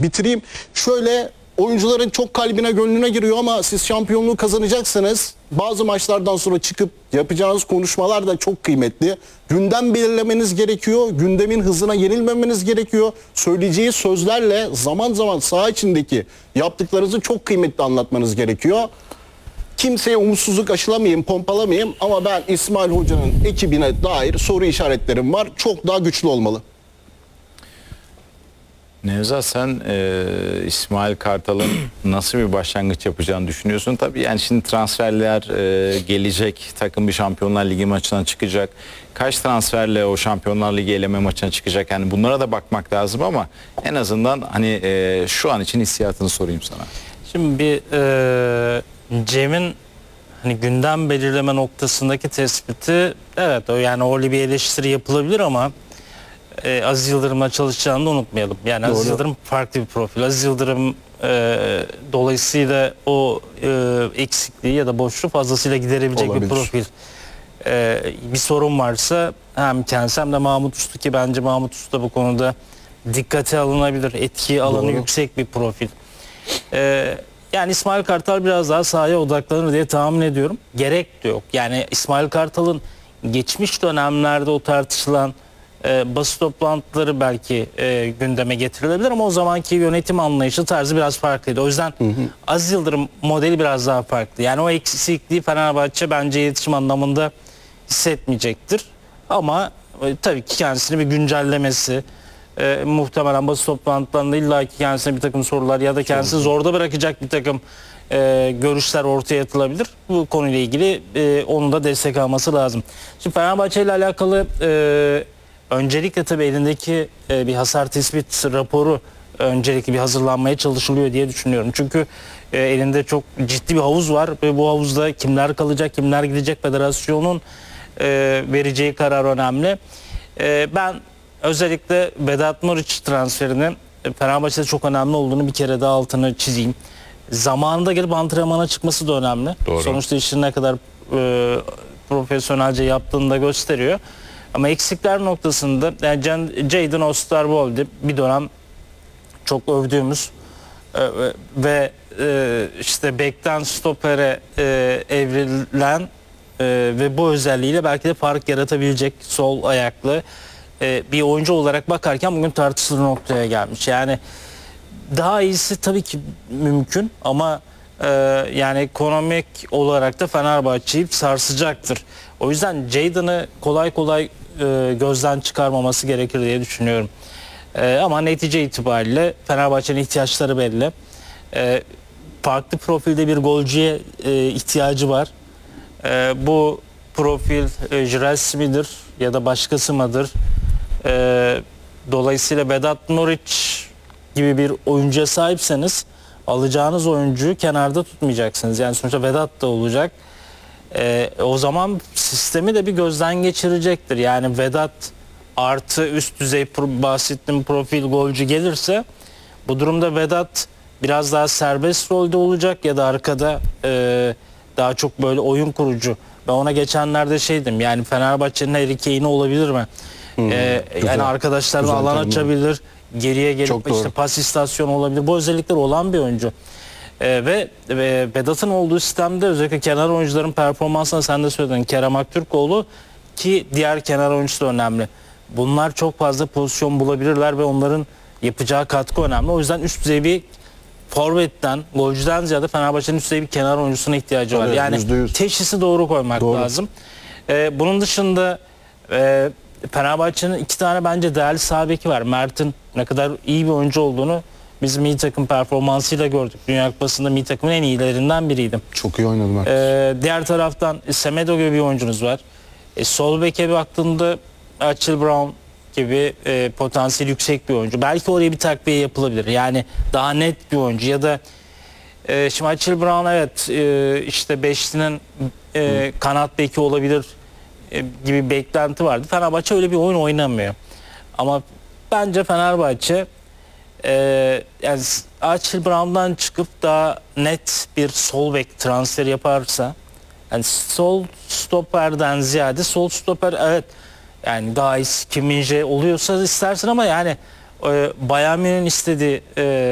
bitireyim. Şöyle, oyuncuların çok kalbine gönlüne giriyor ama siz şampiyonluğu kazanacaksınız. Bazı maçlardan sonra çıkıp yapacağınız konuşmalar da çok kıymetli. Gündem belirlemeniz gerekiyor. Gündemin hızına yenilmemeniz gerekiyor. Söyleyeceği sözlerle zaman zaman saha içindeki yaptıklarınızı çok kıymetli anlatmanız gerekiyor. Kimseye umutsuzluk aşılamayayım, pompalamayayım ama ben İsmail Hoca'nın ekibine dair soru işaretlerim var. Çok daha güçlü olmalı. Nevzat, sen İsmail Kartal'ın nasıl bir başlangıç yapacağını düşünüyorsun? Tabii yani şimdi transferler gelecek, takım bir Şampiyonlar Ligi maçına çıkacak. Kaç transferle o Şampiyonlar Ligi eleme maçına çıkacak? Yani bunlara da bakmak lazım ama en azından hani şu an için hissiyatını sorayım sana. Şimdi bir Cem'in hani gündem belirleme noktasındaki tespiti, evet, o yani öyle bir eleştiri yapılabilir ama Aziz Yıldırım'la çalışacağını da unutmayalım. Yani Aziz Yıldırım farklı bir profil. Aziz Yıldırım dolayısıyla o eksikliği ya da boşluğu fazlasıyla giderebilecek Olabilir. bir profil. Bir sorun varsa hem kendisi hem de Mahmut Uslu, ki bence Mahmut Uslu da bu konuda dikkate alınabilir. Etki alanı yüksek bir profil. Yani İsmail Kartal biraz daha sahaya odaklanır diye tahmin ediyorum. Gerek de yok. Yani İsmail Kartal'ın geçmiş dönemlerde o tartışılan basın toplantıları belki gündeme getirilebilir ama o zamanki yönetim anlayışı tarzı biraz farklıydı. O yüzden Aziz Yıldırım modeli biraz daha farklı. Yani o eksikliği Fenerbahçe bence iletişim anlamında hissetmeyecektir. Ama tabii ki kendisini bir güncellemesi, muhtemelen basın toplantılarında illaki kendisine bir takım sorular ya da kendisini zorda bırakacak bir takım görüşler ortaya atılabilir. Bu konuyla ilgili onun da destek alması lazım. Şimdi Fenerbahçe ile alakalı öncelikle tabii elindeki bir hasar tespit raporu öncelikle bir hazırlanmaya çalışılıyor diye düşünüyorum. Çünkü elinde çok ciddi bir havuz var ve bu havuzda kimler kalacak, kimler gidecek, federasyonun vereceği karar önemli. Ben özellikle Vedat Muriç transferinin Fenerbahçe'de çok önemli olduğunu bir kere daha altını çizeyim. Zamanında gelip antrenmana çıkması da önemli. Doğru. Sonuçta işini ne kadar profesyonelce yaptığını da gösteriyor. Ama eksikler noktasında yani Jadon Osterwolde bir dönem çok övdüğümüz ve işte bekten stopere evrilen ve bu özelliğiyle belki de fark yaratabilecek sol ayaklı bir oyuncu olarak bakarken bugün tartışılır noktaya gelmiş. Yani daha iyisi tabii ki mümkün ama yani ekonomik olarak da Fenerbahçe'yi sarsacaktır. O yüzden Jadon'ı kolay kolay gözden çıkarmaması gerekir diye düşünüyorum. Ama netice itibariyle Fenerbahçe'nin ihtiyaçları belli. Farklı profilde bir golcüye ihtiyacı var. Bu profil Jires midir ya da başkası mıdır? Dolayısıyla Vedat Muriç gibi bir oyuncuya sahipseniz alacağınız oyuncuyu kenarda tutmayacaksınız. Yani sonuçta Vedat da olacak. O zaman sistemi de bir gözden geçirecektir. Yani Vedat artı üst düzey bahsettiğim profil golcü gelirse bu durumda Vedat biraz daha serbest rolde olacak ya da arkada daha çok böyle oyun kurucu. Ben ona geçenlerde şeydim, yani Fenerbahçe'nin Harry Kane'i olabilir mi? Yani arkadaşlarına alan açabilir, geriye gelip işte pas istasyonu olabilir. Bu özellikler olan bir oyuncu. Ve Vedat'ın olduğu sistemde özellikle kenar oyuncuların performansını sen de söyledin. Kerem Aktürkoğlu ki diğer kenar oyuncusu da önemli. Bunlar çok fazla pozisyon bulabilirler ve onların yapacağı katkı önemli. O yüzden üst düzey bir forvetten, golcüden ziyade Fenerbahçe'nin üst düzey bir kenar oyuncusuna ihtiyacı var. Yani %100. Teşhisi doğru koymak lazım. Bunun dışında Fenerbahçe'nin iki tane bence değerli sağ beki var. Mert'in ne kadar iyi bir oyuncu olduğunu biz milli takım performansıyla gördük. Dünya Kupası'nda milli takımın en iyilerinden biriydi. Çok iyi oynadı Mert. Diğer taraftan Semedo gibi bir oyuncunuz var. Sol beke baktığında Achille Brown gibi potansiyeli yüksek bir oyuncu. Belki oraya bir takviye yapılabilir. Yani daha net bir oyuncu ya da şimdi Achille Brown evet işte Beşli'nin kanat beki olabilir gibi bir beklenti vardı. Fenerbahçe öyle bir oyun oynamıyor. Ama bence Fenerbahçe yani Achille Brown'dan çıkıp daha net bir sol bek transferi yaparsa, yani sol stoperden ziyade sol stoper evet yani daha iyi Kim Min-jae oluyorsa istersin ama yani Bayern Münih'in istediği